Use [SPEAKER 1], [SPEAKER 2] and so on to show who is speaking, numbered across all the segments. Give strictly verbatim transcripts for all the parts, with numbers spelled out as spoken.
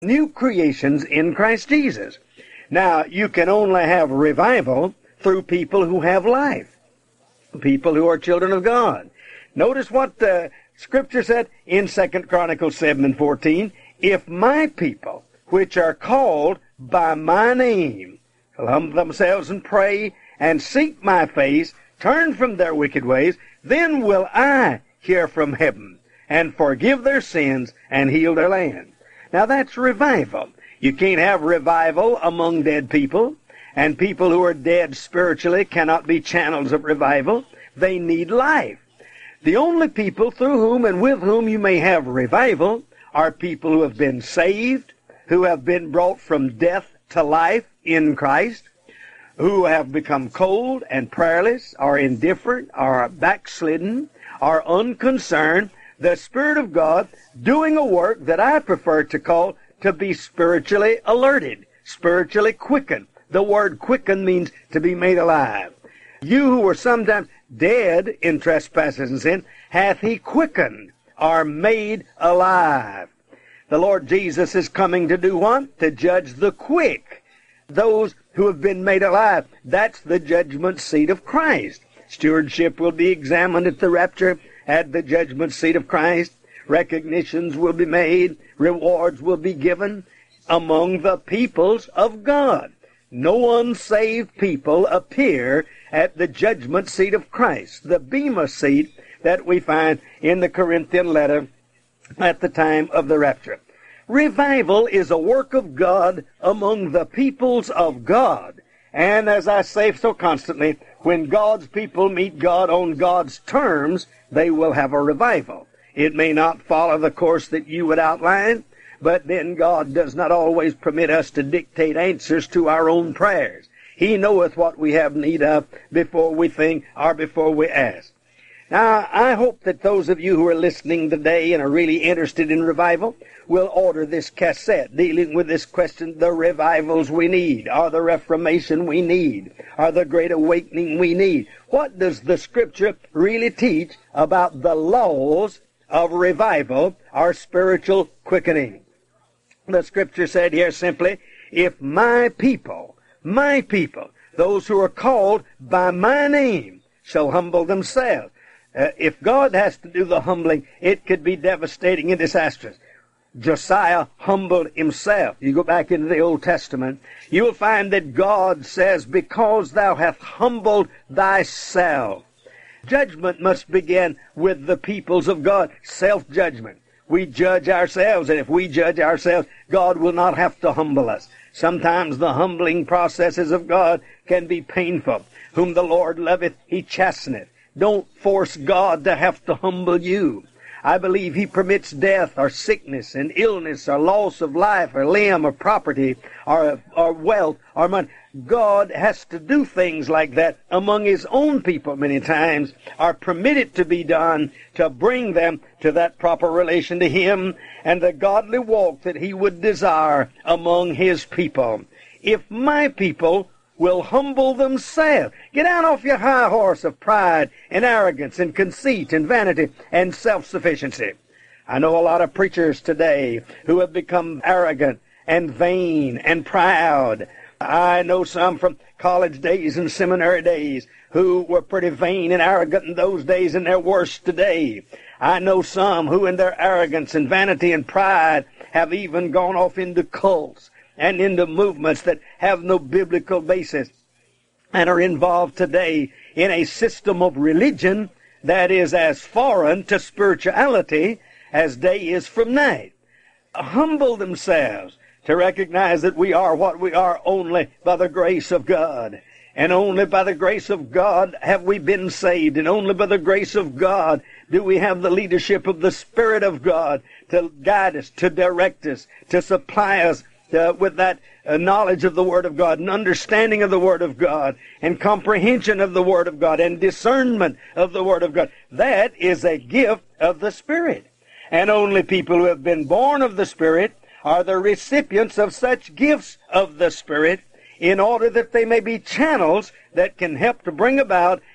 [SPEAKER 1] new creations in Christ Jesus. Now, you can only have revival through people who have life, people who are children of God. Notice what the Scripture said in Second Chronicles seven and fourteen. If my people, which are called by my name, shall humble themselves and pray and seek my face, turn from their wicked ways, then will I hear from heaven and forgive their sins and heal their land. Now that's revival. You can't have revival among dead people, and people who are dead spiritually cannot be channels of revival. They need life. The only people through whom and with whom you may have revival are people who have been saved, who have been brought from death to life in Christ, who have become cold and prayerless, are indifferent, are backslidden, are unconcerned. The Spirit of God doing a work that I prefer to call to be spiritually alerted, spiritually quickened. The word quicken means to be made alive. You who were sometimes dead in trespasses and sin, hath he quickened, are made alive. The Lord Jesus is coming to do what? To judge the quick, those who have been made alive. That's the judgment seat of Christ. Stewardship will be examined at the rapture, at the judgment seat of Christ. Recognitions will be made, rewards will be given among the peoples of God. No unsaved people appear at the judgment seat of Christ, the bema seat that we find in the Corinthian letter at the time of the rapture. Revival is a work of God among the peoples of God. And as I say so constantly, when God's people meet God on God's terms, they will have a revival. It may not follow the course that you would outline, but then God does not always permit us to dictate answers to our own prayers. He knoweth what we have need of before we think or before we ask. Now, I hope that those of you who are listening today and are really interested in revival will order this cassette dealing with this question, the revivals we need, or the reformation we need, or the great awakening we need. What does the Scripture really teach about the laws of revival, or spiritual quickening? The Scripture said here simply, if my people, my people, those who are called by my name, shall humble themselves. Uh, if God has to do the humbling, it could be devastating and disastrous. Josiah humbled himself. You go back into the Old Testament, you will find that God says, because thou hast humbled thyself. Judgment must begin with the peoples of God. Self-judgment. We judge ourselves, and if we judge ourselves, God will not have to humble us. Sometimes the humbling processes of God can be painful. Whom the Lord loveth, he chasteneth. Don't force God to have to humble you. I believe he permits death or sickness and illness or loss of life or limb or property or, or wealth or money. God has to do things like that among his own people many times, or permit it to be done to bring them to that proper relation to him and the godly walk that he would desire among his people. If my people will humble themselves. Get down off your high horse of pride and arrogance and conceit and vanity and self-sufficiency. I know a lot of preachers today who have become arrogant and vain and proud. I know some from college days and seminary days who were pretty vain and arrogant in those days, and they're worse today. I know some who in their arrogance and vanity and pride have even gone off into cults and into movements that have no biblical basis, and are involved today in a system of religion that is as foreign to spirituality as day is from night. Humble themselves to recognize that we are what we are only by the grace of God. And only by the grace of God have we been saved. And only by the grace of God do we have the leadership of the Spirit of God to guide us, to direct us, to supply us Uh, with that uh, knowledge of the Word of God and understanding of the Word of God and comprehension of the Word of God and discernment of the Word of God. That is a gift of the Spirit. And only people who have been born of the Spirit are the recipients of such gifts of the Spirit, in order that they may be channels that can help to bring about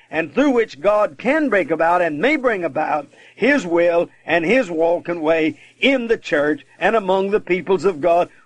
[SPEAKER 1] and through which God can bring about and may bring about His will and His walk and way in the church and among the peoples of God